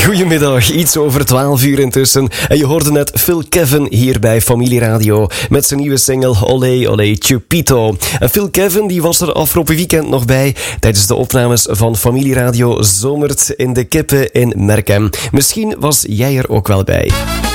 Goedemiddag, iets over 12 uur intussen. En je hoorde net Phil Kevin hier bij Familie Radio met zijn nieuwe single Olé Olé Chupito. En Phil Kevin die was er afgelopen weekend nog bij tijdens de opnames van Familie Radio Zomert in de Kippen in Merkem. Misschien was jij er ook wel bij.